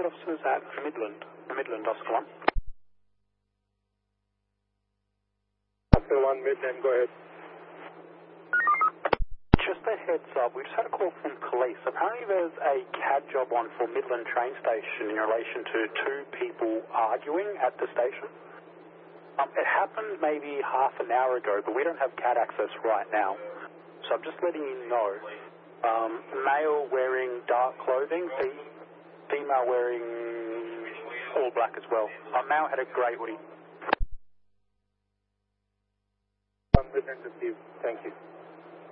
officers at Midland, Oscar 1. Oscar 1, Midland, go ahead. Just a heads up, we just had a call from police. Apparently there's a cab job on for Midland train station in relation to two people arguing at the station. It happened maybe half an hour ago, but we don't have CAD access right now. So I'm just letting you know. Male wearing dark clothing, female wearing all black as well. Male had a grey hoodie. Midland received. Thank you.